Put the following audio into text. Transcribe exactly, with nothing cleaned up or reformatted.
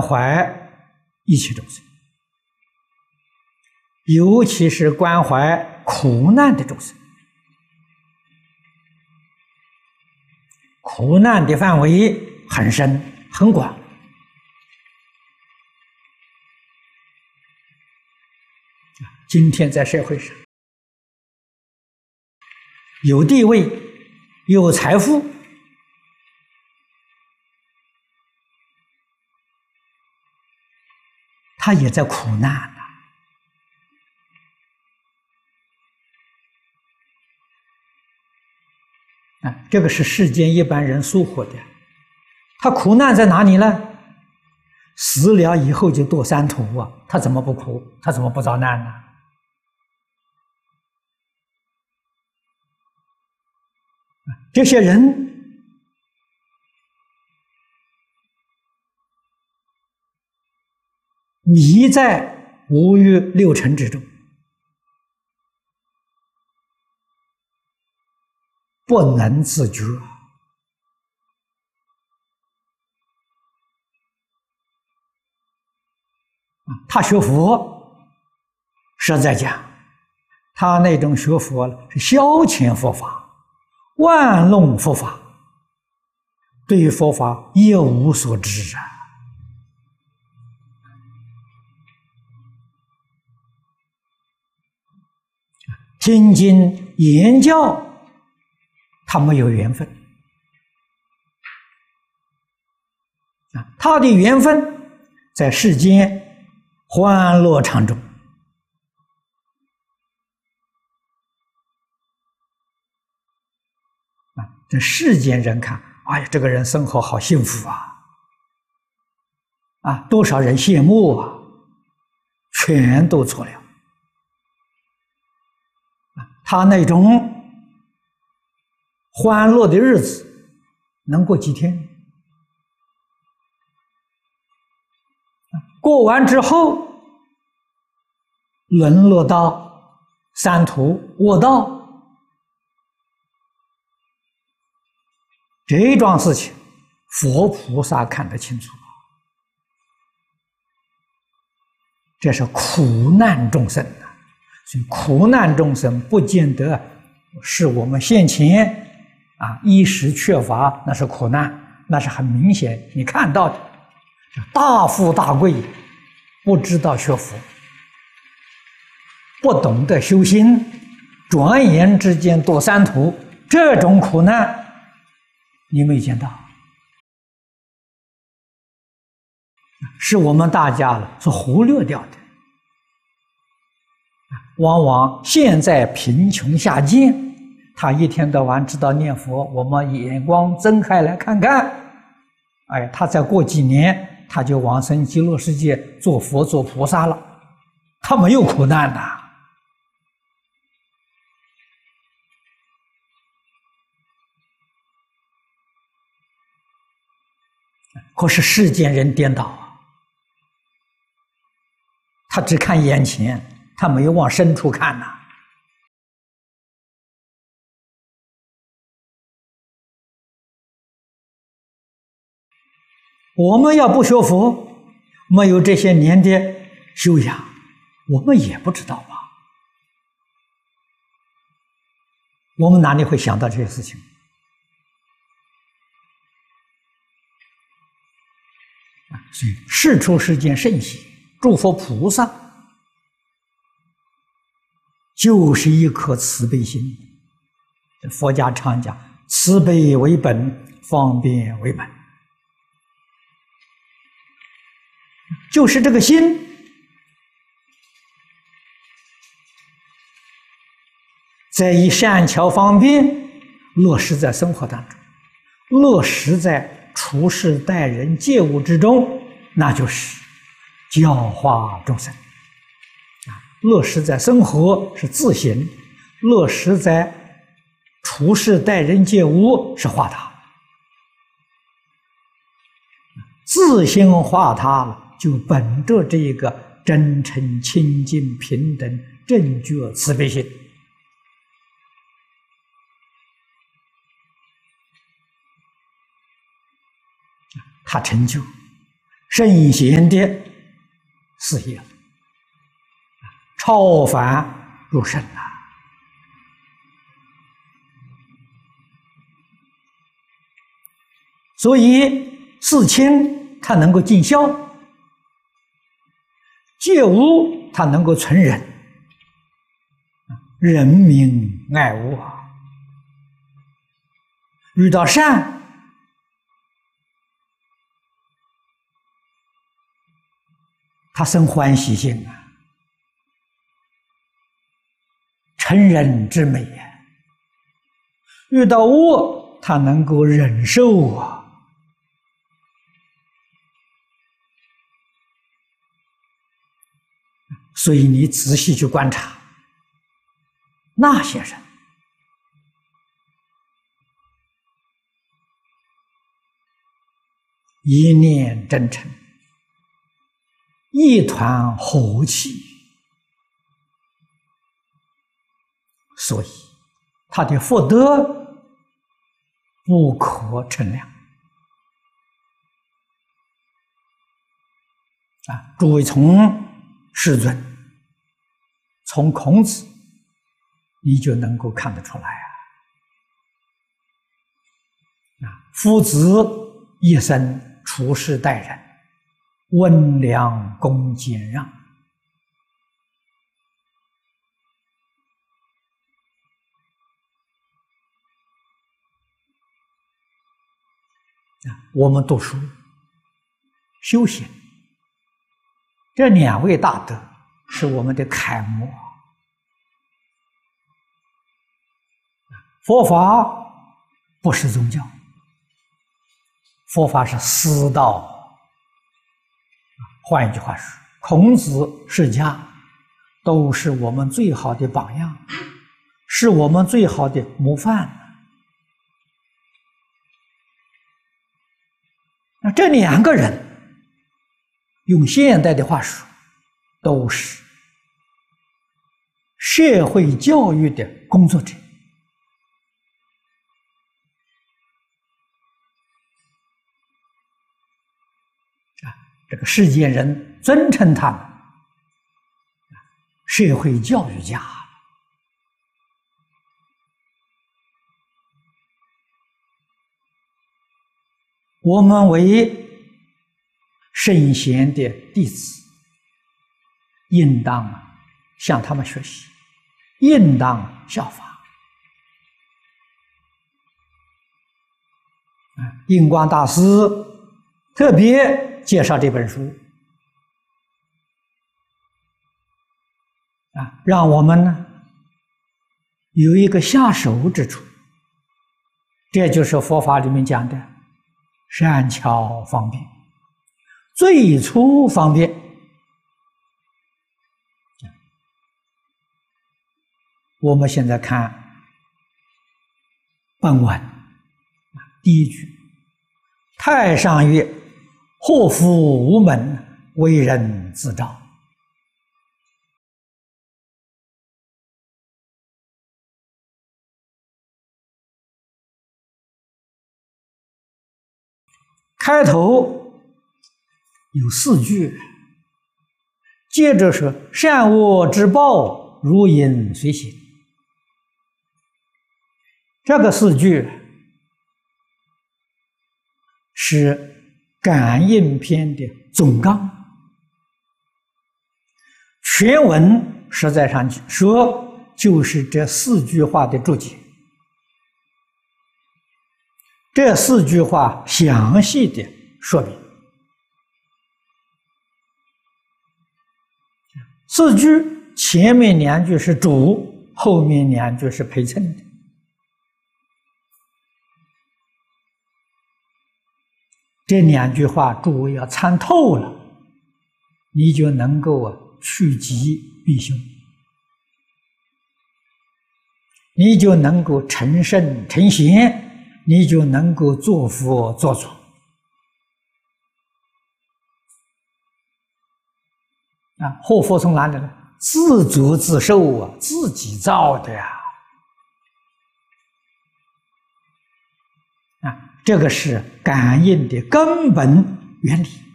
怀一切众生，尤其是关怀苦难的众生。苦难的范围很深很广。今天在社会上，有地位、有财富，他也在苦难呐。啊，这个是世间一般人疏忽的。他苦难在哪里呢？死了以后就堕三途啊，他怎么不苦？他怎么不遭难呢？这些人迷在五欲六尘之中，不能自觉。他学佛，实在讲，他那种学佛是消遣佛法，玩弄佛法，对佛法一无所知啊！听经言教，他没有缘分啊，他的缘分在世间欢乐场中。这世间人看，哎呀，这个人生活好幸福啊！啊，多少人羡慕啊！全都错了。他那种欢乐的日子能过几天？过完之后，沦落到三途恶道。这桩事情，佛菩萨看得清楚，这是苦难众生啊！所以苦难众生不见得是我们现前啊衣食缺乏，那是苦难，那是很明显你看到的。大富大贵，不知道学佛，不懂得修心，转眼之间堕三途，这种苦难。你没见到，是我们大家了所忽略掉的。往往现在贫穷下贱，他一天到晚知道念佛，我们眼光睁开来看看，哎，他再过几年，他就往生极乐世界做佛做菩萨了，他没有苦难呐。可是世间人颠倒啊，他只看眼前，他没有往深处看呐、啊。我们要不学佛，没有这些年的修养，我们也不知道吧？我们哪里会想到这些事情？所以世出世间圣贤、诸佛菩萨，就是一颗慈悲心。佛家常讲，慈悲为本，方便为门。就是这个心，在以善巧方便落实在生活当中，落实在处事待人接物之中，那就是教化众生啊。落实在生活是自行，落实在处事待人接物是化他。自性化他了，就本着这一个真诚、清净、平等、正觉、慈悲心。他成就， 圣贤的事业了，超凡入圣了。所以事亲他能够尽孝，戒污他能够存忍，人民爱物啊。遇到善，他生欢喜心啊，成人之美啊；遇到恶，他能够忍受啊。所以你仔细去观察那些人，一念真诚，一团和气，所以他的福德不可称量啊！诸位从世尊，从孔子，你就能够看得出来啊！啊，夫子一生处事待人，温良恭俭让，啊，我们读书修行，这两位大德是我们的楷模。佛法不是宗教，佛法是师道。换一句话说，孔子、释迦都是我们最好的榜样，是我们最好的模范。那这两个人，用现代的话说，都是社会教育的工作者。啊，这个世间人尊称他们社会教育家。我们为圣贤的弟子，应当向他们学习，应当效法。印光大师特别介绍这本书，啊，让我们呢有一个下手之处，这就是佛法里面讲的善巧方便，最初方便。我们现在看本文第一句：太上曰，祸福无门，为人自照。开头有四句，接着说善恶之报，如影随形。这个四句是感应篇的总纲，全文实在上说就是这四句话的注解。这四句话详细的说明，四句前面两句是主，后面两句是陪衬的。这两句话诸位要参透了，你就能够啊趋吉避凶，你就能够成圣成贤，你就能够做佛做主。啊，祸福从哪里来？自作自受啊，自己造的呀！啊，这个是感应的根本原理。